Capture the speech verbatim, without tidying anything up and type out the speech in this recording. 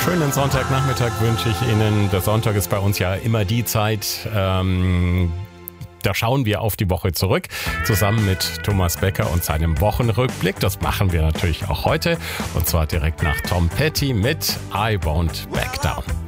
schönen Sonntagnachmittag wünsche ich Ihnen. Der Sonntag ist bei uns ja immer die Zeit, ähm, da schauen wir auf die Woche zurück, zusammen mit Thomas Becker und seinem Wochenrückblick. Das machen wir natürlich auch heute, und zwar direkt nach Tom Petty mit I Won't Back Down.